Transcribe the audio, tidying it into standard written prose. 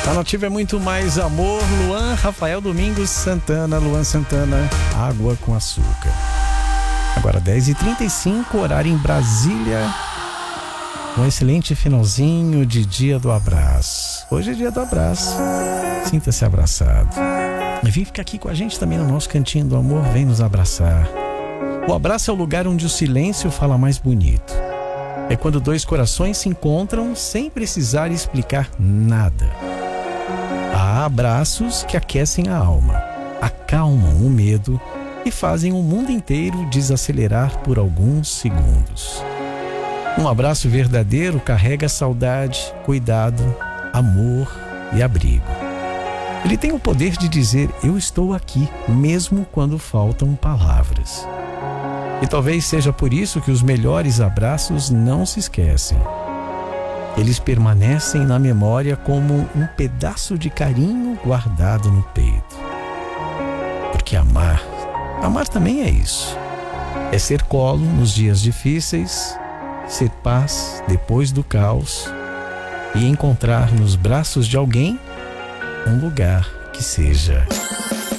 A Nativa é muito mais amor. Luan Rafael Domingos Santana, Luan Santana, Água com Açúcar. Agora 10h35, horário em Brasília. Um excelente finalzinho de Dia do Abraço. Hoje é Dia do Abraço. Sinta-se abraçado. E vem ficar aqui com a gente também no nosso Cantinho do Amor. Vem nos abraçar. O abraço é o lugar onde o silêncio fala mais bonito. É quando dois corações se encontram sem precisar explicar nada. Há abraços que aquecem a alma, acalmam o medo e fazem o mundo inteiro desacelerar por alguns segundos. Um abraço verdadeiro carrega saudade, cuidado, amor e abrigo. Ele tem o poder de dizer: eu estou aqui, mesmo quando faltam palavras. E talvez seja por isso que os melhores abraços não se esquecem. Eles permanecem na memória como um pedaço de carinho guardado no peito. Porque amar também é isso. É ser colo nos dias difíceis, ser paz depois do caos e encontrar nos braços de alguém um lugar que seja